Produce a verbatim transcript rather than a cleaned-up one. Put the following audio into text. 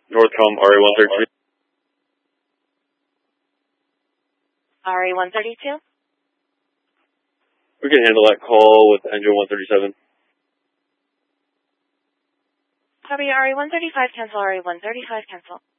Northcom R A one thirty-two. R A one thirty-two? We can handle that call with engine one thirty-seven. Copy, R A one thirty-five, cancel, R A one thirty-five, cancel.